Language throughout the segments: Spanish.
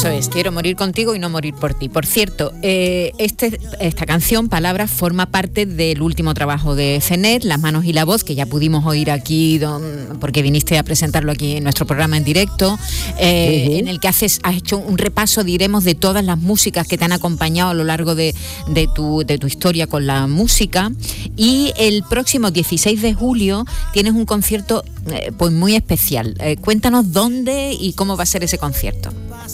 Eso es, quiero morir contigo y no morir por ti. Por cierto, esta canción, Palabras, forma parte del último trabajo de Cenet, Las manos y la voz, que ya pudimos oír aquí porque viniste a presentarlo aquí en nuestro programa en directo, en el que has hecho un repaso, diremos, de todas las músicas que te han acompañado a lo largo de tu historia con la música. Y el próximo 16 de julio tienes un concierto pues muy especial. Cuéntanos dónde y cómo va a ser ese concierto.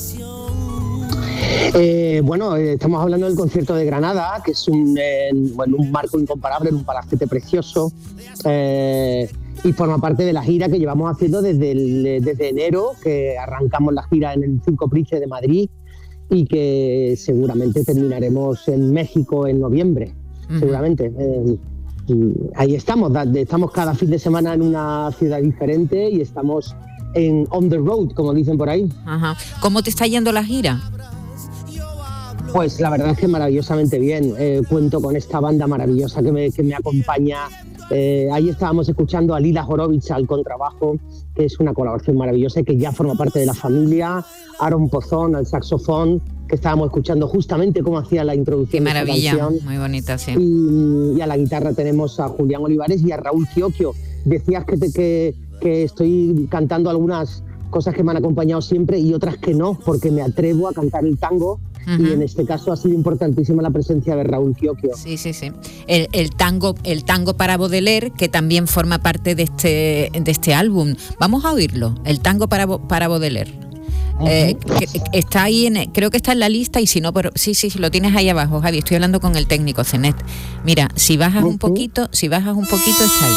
Estamos hablando del concierto de Granada, que es un marco incomparable, en un palacete precioso, y forma parte de la gira que llevamos haciendo desde enero, que arrancamos la gira en el Circo Price de Madrid y que seguramente terminaremos en México en noviembre, seguramente. Ahí estamos cada fin de semana en una ciudad diferente y estamos on the road, como dicen por ahí. Ajá. ¿Cómo te está yendo la gira? Pues la verdad es que maravillosamente bien. Cuento con esta banda maravillosa que me acompaña. Ahí estábamos escuchando a Lila Horovitz al contrabajo, que es una colaboración maravillosa y que ya forma parte de la familia. Aaron Pozón al saxofón, que estábamos escuchando justamente cómo hacía la introducción. Qué maravilla, de esta canción. Muy bonita, sí. Y a la guitarra tenemos a Julián Olivares y a Raúl Chioquio. Decías que estoy cantando algunas cosas que me han acompañado siempre y otras que no, porque me atrevo a cantar el tango. Y en este caso ha sido importantísima la presencia de Raúl Chioquio. Sí. El tango para Baudelaire, que también forma parte de este álbum. Vamos a oírlo, el tango para Baudelaire. Está ahí, creo que está en la lista, y si no, pero sí, lo tienes ahí abajo, Javi. Estoy hablando con el técnico Cenet. Mira, si bajas un poquito, está ahí.